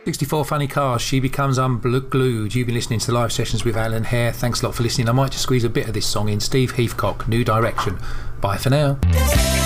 64 Funny Cars, She Becomes Unglued. You've been listening to the live sessions with Alan Hare. Thanks a lot for listening. I might just squeeze a bit of this song in. Steve Heathcock, New Direction. Bye for now.